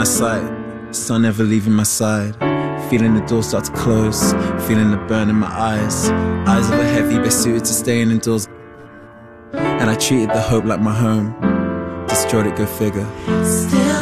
my sight, sun never leaving my side. Feeling the door start to close, feeling the burn in my eyes. Eyes of a heavy, best suited to staying indoors. And I treated the hope like my home, destroyed it, go figure. Still